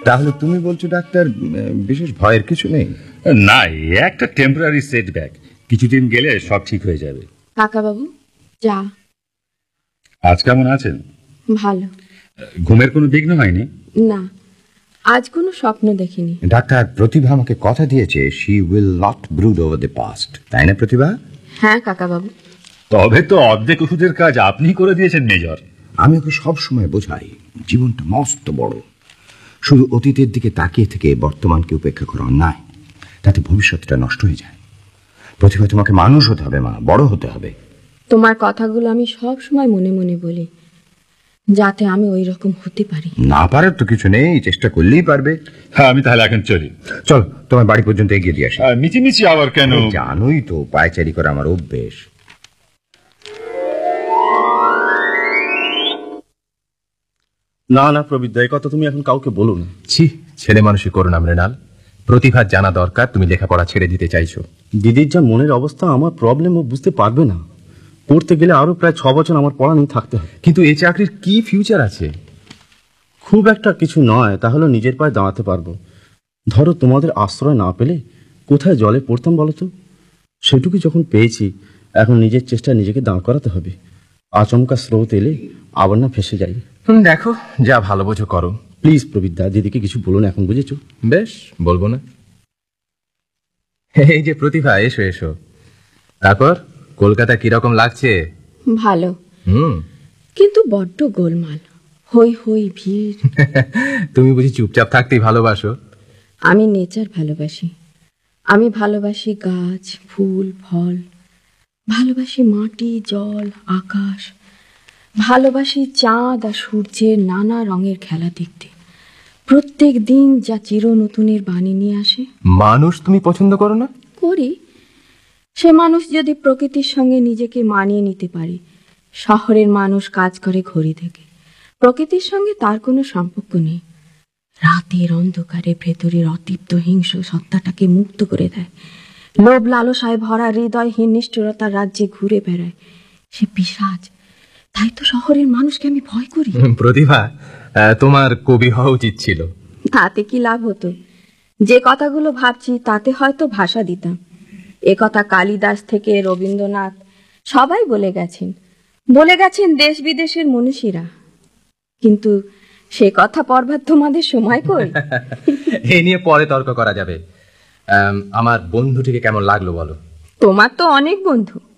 তাহলে তুমি বলছো ডাক্তার বিশেষ ভয়ের কিছু নেই? না, একটা টেম্পোরারি সেটব্যাক, কিছুদিন গেলে সব ঠিক হয়ে যাবে। কাকা বাবু যা। আজ কেমন আছেন? ভালো। ঘুমের কোনো বিঘ্ন হয়নি? না, আজ কোনো স্বপ্ন দেখিনি। ডাক্তার, প্রতিভা আমাকে কথা দিয়েছে she will not brood over the past, তাই না প্রতিভা? হ্যাঁ কাকা বাবু। তবে তো অর্ধেক ওষুধের কাজ আপনি করে দিয়েছেন মেজর। আমি ওকে সব সময় বোঝাই জীবনটা মস্ত বড়, শুধু অতীতের দিকে তাকিয়ে থেকে বর্তমানকে উপেক্ষা করা অন্যায়, তাতে ভবিষ্যৎটা নষ্ট হয়ে যায়। প্রতিভা, তোমাকে মানুষ হতে হবে মা, বড় হতে হবে। তোমার কথাগুলো আমি সব সময় মনে মনে বলি, যাতে আমি ওই রকম হতে পারি। না পারার তো কিছু নেই, চেষ্টা করলেই পারবে। হ্যাঁ, আমি তাহলে এখন চলি। চল, তোমার বাড়ি পর্যন্ত এগিয়ে দিয়ে আসি। মিচিমিচি আবার কেন? জানোই তো পায়চারি করা আমার অভ্যেস। না না প্রবীর দা, এই কথা তুমি এখন কাউকে বলো না। ছি, ছেলে মানুষই করো না মৃণাল। প্রতিভা জানা দরকার তুমি লেখাপড়া ছেড়ে দিতে চাইছো। দিদির যা মনের অবস্থা, আমার প্রবলেম ও বুঝতে পারবে না। পড়তে গেলে আরো প্রায় 6 বছর আমার পড়া নিয়ে থাকতে হবে। কিন্তু এই চাকরির কি ফিউচার আছে? খুব একটা কিছু নয়, তাহলে নিজের পায়ে দাঁড়াতে পারবো। ধরো তোমাদের আশ্রয় না পেলে কোথায় জলে পড়তাম বলো তো? সেটুকু যখন পেয়েছি, এখন নিজের চেষ্টায় নিজেকে দাঁড় করাতে হবে। আচমকা স্রোত এলে আবার না ফেসে যাই। দেখো, যা ভালো বোঝো করো। প্লিজ প্রবীর দা, দিদিকে কিছু বলো না এখন, বুঝেছো? বেশ, বলবো না। এই যে প্রতিভা, এসো এসো। তারপর কলকাতা কিরকম লাগছে? ভালো, কিন্তু বড্ড গোলমাল, হই হই ভিড়। তুমি বুঝি চুপচাপ থাকতেই ভালোবাসো? আমি নেচার ভালোবাসি। আমি ভালোবাসি গাছ, ফুল, ফল, ভালোবাসি মাটি, জল, আকাশ, ভালোবাসি চাঁদ আর সূর্যের নানা রঙের খেলা দেখতে। প্রত্যেক দিন যা চির নতুনের বাণী নিয়ে আসে। মানুষ তুমি পছন্দ করো না? করি। সে মানুষ যদি প্রকৃতির সঙ্গে নিজেকে মানিয়ে নিতে পারে। শহরের মানুষ কাজ করে ঘড়ি থেকে, প্রকৃতির সঙ্গে তার কোনো সম্পর্ক নেই। রাতের অন্ধকারে ভেতরের অতৃপ্ত হিংস্র সত্তাটাকে মুক্ত করে দেয়। লোভ লালসায় ভরা হৃদয়হীন নিষ্ঠুরতার রাজ্যে ঘুরে বেড়ায়। সে পিশাচ। তাই তো শহরের মানুষকে আমি ভয় করি। প্রতিভা, তোমার কবি হওয়া উচিত ছিল। তাতে কি লাভ হতো? যে কথাগুলো ভাবছি তাতে হয়তো ভাষা দিতাম। এ কথা কালিদাস থেকে রবীন্দ্রনাথ সবাই বলে গেছেন দেশ বিদেশের মনীষীরা। কিন্তু সে কথা পড়বার তোমাদের সময় কই? এ নিয়ে পরে তর্ক করা যাবে। আমার বন্ধুটিকে কেমন লাগলো বলো? তোমার তো অনেক বন্ধু।